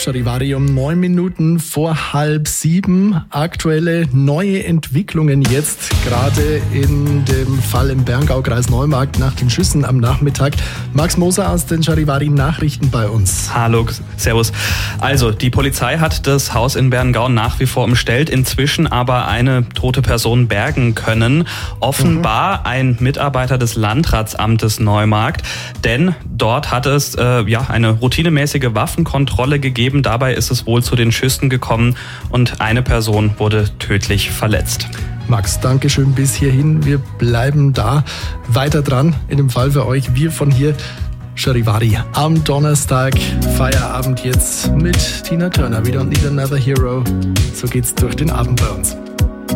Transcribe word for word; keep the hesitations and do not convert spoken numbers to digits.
Charivari um neun Minuten vor halb sieben. Aktuelle neue Entwicklungen jetzt, gerade in dem Fall im Berngau-Kreis Neumarkt nach den Schüssen am Nachmittag. Max Moser aus den Charivari-Nachrichten bei uns. Hallo, servus. Also, die Polizei hat das Haus in Berngau nach wie vor umstellt, inzwischen aber eine tote Person bergen können. Offenbar mhm. ein Mitarbeiter des Landratsamtes Neumarkt, denn dort hat es äh, ja eine routinemäßige Waffenkontrolle gegeben. Dabei ist es wohl zu den Schüssen gekommen und eine Person wurde tödlich verletzt. Max, danke schön bis hierhin. Wir bleiben da weiter dran in dem Fall für euch. Wir von hier, Charivari, am Donnerstag, Feierabend jetzt mit Tina Turner. We don't need another hero. So geht's durch den Abend bei uns.